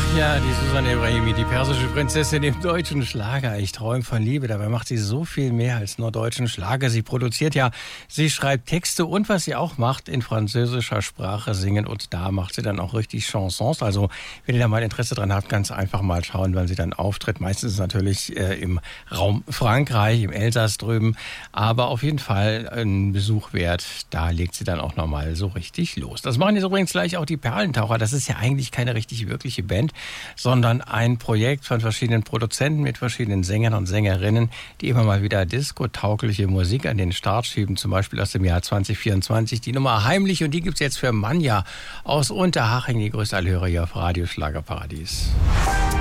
Ja, die Susanne Ibrahimi, die persische Prinzessin im deutschen Schlager. Ich träume von Liebe. Dabei macht sie so viel mehr als nur deutschen Schlager. Sie produziert ja, sie schreibt Texte und was sie auch macht, in französischer Sprache singen. Und da macht sie dann auch richtig Chansons. Also, wenn ihr da mal Interesse dran habt, ganz einfach mal schauen, wann sie dann auftritt. Meistens natürlich im Raum Frankreich, im Elsass drüben. Aber auf jeden Fall ein Besuch wert. Da legt sie dann auch nochmal so richtig los. Das machen jetzt übrigens gleich auch die Perlentaucher. Das ist ja eigentlich keine richtig wirkliche Band, sondern ein Projekt von verschiedenen Produzenten mit verschiedenen Sängern und Sängerinnen, die immer mal wieder diskotaugliche Musik an den Start schieben, zum Beispiel aus dem Jahr 2024. Die Nummer Heimlich, und die gibt's jetzt für Manja aus Unterhaching, die größte Allhörer hier auf Radio Schlagerparadies.